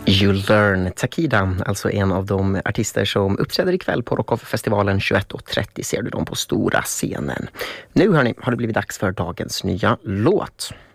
You Learn. Takida, alltså en av de artister som uppträder ikväll på Rockoff-festivalen 21.30 ser du dem på stora scenen. Nu hörni, har det blivit dags för dagens nya låt.